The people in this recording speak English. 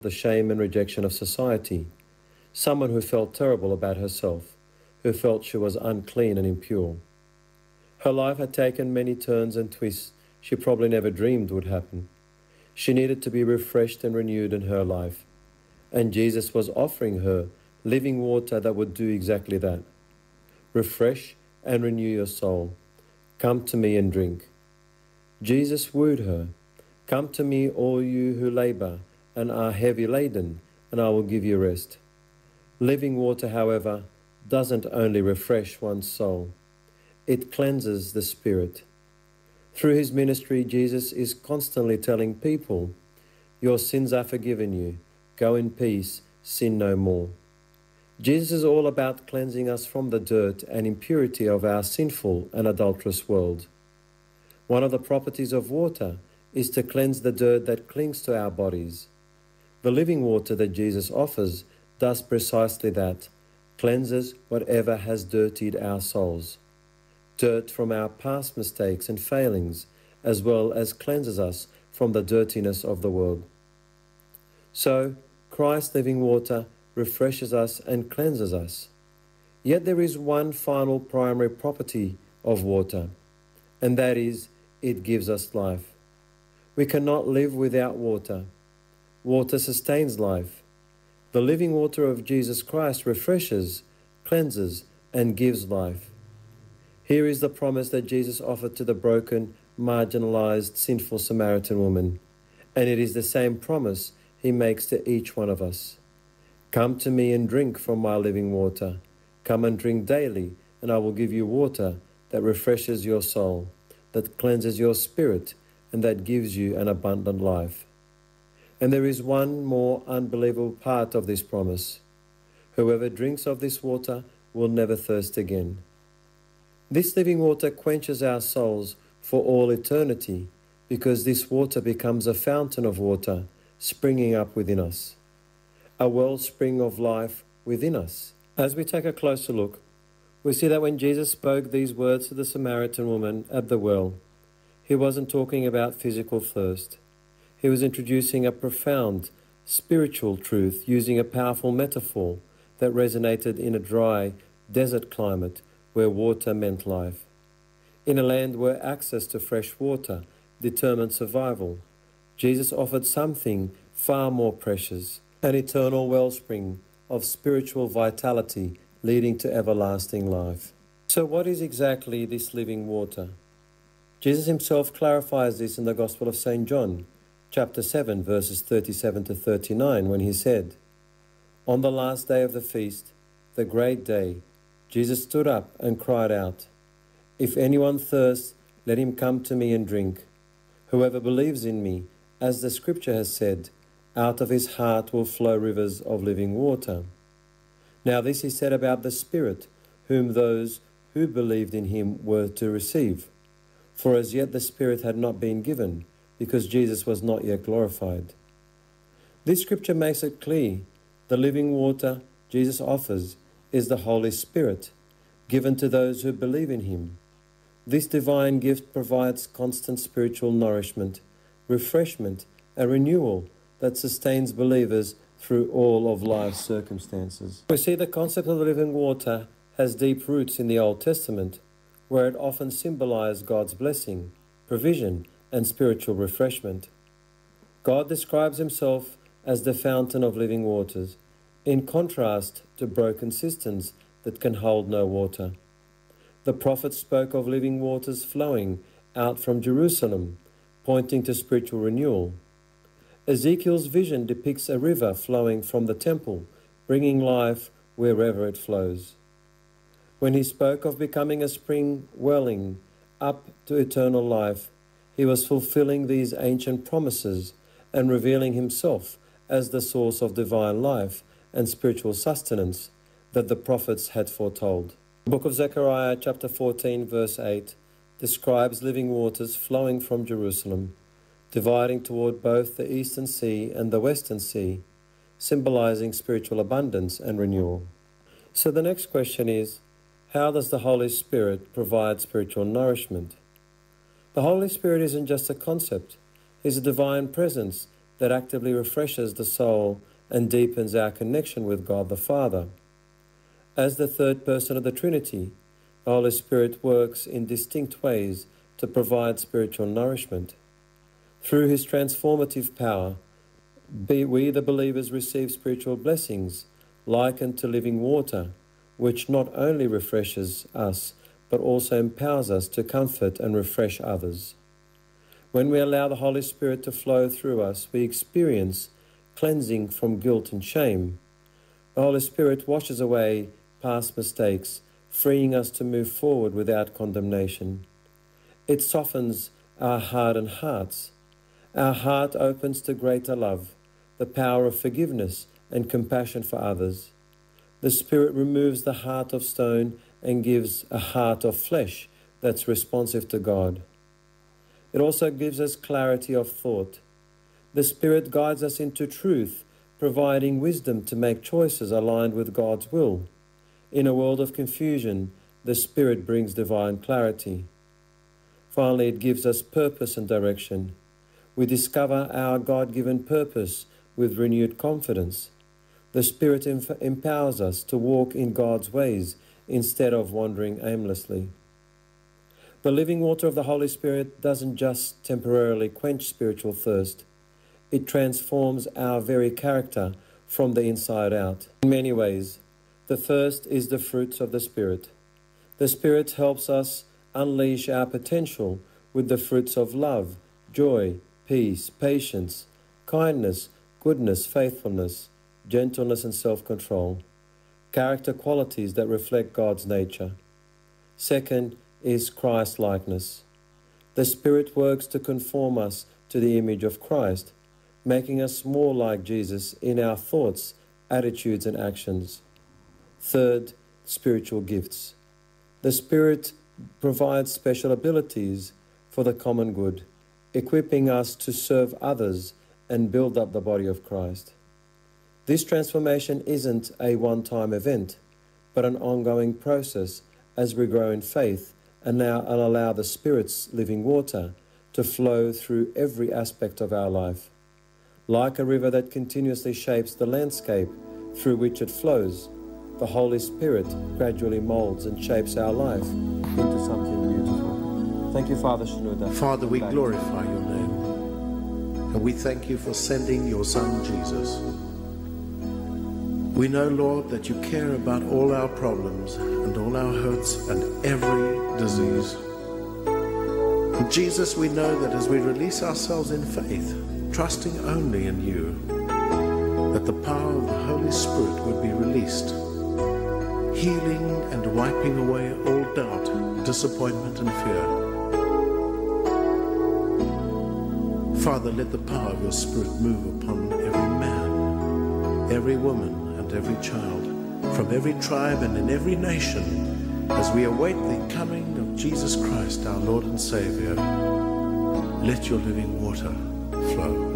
the shame and rejection of society, someone who felt terrible about herself, who felt she was unclean and impure. Her life had taken many turns and twists she probably never dreamed would happen. She needed to be refreshed and renewed in her life, and Jesus was offering her living water that would do exactly that. Refresh and renew your soul. Come to me and drink. Jesus wooed her. Come to me, all you who labor and are heavy laden, and I will give you rest. Living water, however, doesn't only refresh one's soul. It cleanses the spirit. Through his ministry, Jesus is constantly telling people, your sins are forgiven you. Go in peace, sin no more. Jesus is all about cleansing us from the dirt and impurity of our sinful and adulterous world. One of the properties of water is to cleanse the dirt that clings to our bodies. The living water that Jesus offers does precisely that, cleanses whatever has dirtied our souls. Dirt from our past mistakes and failings, as well as cleanses us from the dirtiness of the world. So, Christ's living water refreshes us and cleanses us. Yet there is one final primary property of water, and that is, it gives us life. We cannot live without water. Water sustains life. The living water of Jesus Christ refreshes, cleanses, and gives life. Here is the promise that Jesus offered to the broken, marginalized, sinful Samaritan woman, and it is the same promise he makes to each one of us. Come to me and drink from my living water. Come and drink daily, and I will give you water that refreshes your soul, that cleanses your spirit, and that gives you an abundant life. And there is one more unbelievable part of this promise. Whoever drinks of this water will never thirst again. This living water quenches our souls for all eternity, because this water becomes a fountain of water springing up within us, a wellspring of life within us. As we take a closer look, we see that when Jesus spoke these words to the Samaritan woman at the well, he wasn't talking about physical thirst. He was introducing a profound spiritual truth using a powerful metaphor that resonated in a dry desert climate where water meant life. In a land where access to fresh water determined survival, Jesus offered something far more precious, an eternal wellspring of spiritual vitality leading to everlasting life. So what is exactly this living water? Jesus himself clarifies this in the Gospel of St. John, chapter 7, verses 37 to 39, when he said, On the last day of the feast, the great day, Jesus stood up and cried out, If anyone thirsts, let him come to me and drink. Whoever believes in me, as the scripture has said, out of his heart will flow rivers of living water. Now this he said about the Spirit, whom those who believed in him were to receive. For as yet the Spirit had not been given, because Jesus was not yet glorified. This scripture makes it clear the living water Jesus offers is the Holy Spirit, given to those who believe in him. This divine gift provides constant spiritual nourishment, refreshment, and renewal that sustains believers through all of life's circumstances. We see the concept of the living water has deep roots in the Old Testament, where it often symbolized God's blessing, provision, and spiritual refreshment. God describes himself as the fountain of living waters, in contrast to broken cisterns that can hold no water. The prophet spoke of living waters flowing out from Jerusalem, pointing to spiritual renewal. Ezekiel's vision depicts a river flowing from the temple, bringing life wherever it flows. When he spoke of becoming a spring welling up to eternal life, he was fulfilling these ancient promises and revealing himself as the source of divine life and spiritual sustenance that the prophets had foretold. The book of Zechariah, chapter 14, verse 8, describes living waters flowing from Jerusalem, dividing toward both the eastern sea and the western sea, symbolizing spiritual abundance and renewal. So the next question is, how does the Holy Spirit provide spiritual nourishment? The Holy Spirit isn't just a concept. He's a divine presence that actively refreshes the soul and deepens our connection with God the Father. As the third person of the Trinity, the Holy Spirit works in distinct ways to provide spiritual nourishment. Through his transformative power, we the believers receive spiritual blessings likened to living water, which not only refreshes us, but also empowers us to comfort and refresh others. When we allow the Holy Spirit to flow through us, we experience cleansing from guilt and shame. The Holy Spirit washes away past mistakes, freeing us to move forward without condemnation. It softens our hardened hearts. Our heart opens to greater love, the power of forgiveness and compassion for others. The Spirit removes the heart of stone and gives a heart of flesh that's responsive to God. It also gives us clarity of thought. The Spirit guides us into truth, providing wisdom to make choices aligned with God's will. In a world of confusion, the Spirit brings divine clarity. Finally, it gives us purpose and direction. We discover our God-given purpose with renewed confidence. The Spirit empowers us to walk in God's ways instead of wandering aimlessly. The living water of the Holy Spirit doesn't just temporarily quench spiritual thirst. It transforms our very character from the inside out. In many ways, the first is the fruits of the Spirit. The Spirit helps us unleash our potential with the fruits of love, joy, peace, patience, kindness, goodness, faithfulness, gentleness and self-control, character qualities that reflect God's nature. Second is Christ-likeness. The Spirit works to conform us to the image of Christ, making us more like Jesus in our thoughts, attitudes and actions. Third, spiritual gifts. The Spirit provides special abilities for the common good, equipping us to serve others and build up the body of Christ. This transformation isn't a one-time event, but an ongoing process as we grow in faith and allow the Spirit's living water to flow through every aspect of our life. Like a river that continuously shapes the landscape through which it flows, the Holy Spirit gradually molds and shapes our life into something beautiful. Thank you, Father Shenouda. Father, we glorify your name, and we thank you for sending your Son, Jesus. We know, Lord, that you care about all our problems and all our hurts and every disease. And Jesus, we know that as we release ourselves in faith, trusting only in you, that the power of the Holy Spirit would be released, healing and wiping away all doubt, disappointment and fear. Father, let the power of your Spirit move upon every man, every woman, and every child, from every tribe and in every nation, as we await the coming of Jesus Christ, our Lord and Savior. Let your living water flow.